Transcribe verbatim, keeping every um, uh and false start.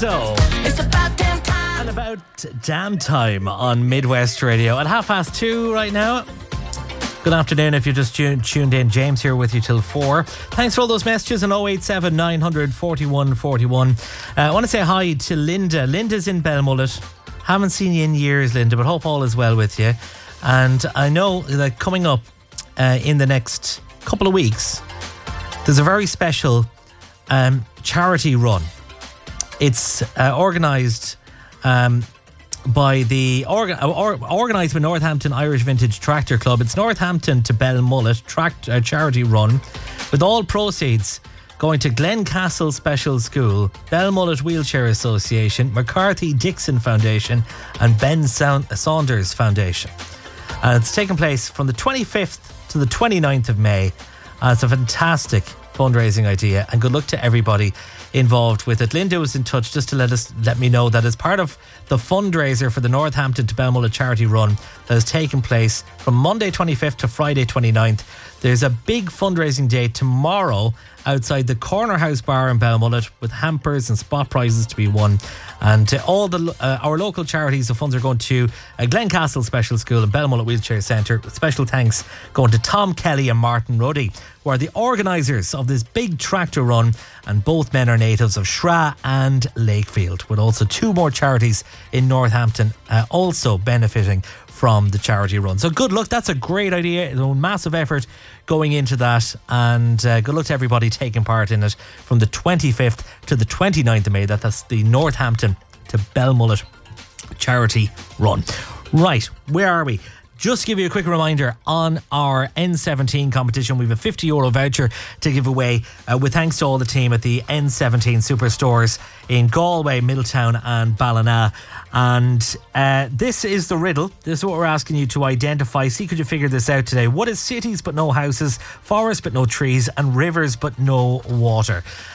Lizzo. It's about damn time. And about damn time on Midwest Radio at half past two right now. Good afternoon if you're just tuned, tuned in. James here with you till four. Thanks for all those messages on oh eight seven, nine hundred, forty-one forty-one. Uh, I want to say hi to Linda. Linda's in Belmullet. Haven't seen you in years, Linda, but hope all is well with you. And I know that coming up uh, in the next couple of weeks, there's a very special um, charity run. It's uh, organised um, by the orga- or, organised by Northampton Irish Vintage Tractor Club. It's Northampton to Belmullet tract- uh, charity run, with all proceeds going to Glencastle Special School, Belmullet Wheelchair Association, McCarthy Dixon Foundation and Ben Sa- Saunders Foundation. Uh, it's taking place from the twenty-fifth to the twenty-ninth of May. Uh, it's a fantastic fundraising idea, and good luck to everybody involved with it. Linda was in touch just to let us let me know that as part of the fundraiser for the Northampton to Belmullet charity run that is taking place from Monday twenty-fifth to Friday twenty-ninth, there's a big fundraising day tomorrow outside the Corner House Bar in Belmullet, with hampers and spot prizes to be won. And uh, all the uh, our local charities, the funds are going to uh, Glencastle Special School and Belmullet Wheelchair Centre. Special thanks going to Tom Kelly and Martin Ruddy, who are the organisers of this big tractor run, and both men are natives of Shra and Lakefield, with also two more charities in Northampton uh, also benefiting from the charity run. So good luck. That's a great idea. A massive effort going into that, and uh, good luck to everybody taking part in it from the twenty-fifth to the twenty-ninth of May. That, that's the Northampton to Belmullet charity run. Right, where are we? Just to give you a quick reminder on our N seventeen competition, we have a fifty euro voucher to give away uh, with thanks to all the team at the N seventeen Superstores in Galway, Middletown and Ballina. And uh, this is the riddle. This is what we're asking you to identify. See, could you figure this out today? What is cities but no houses, forests but no trees, and rivers but no water?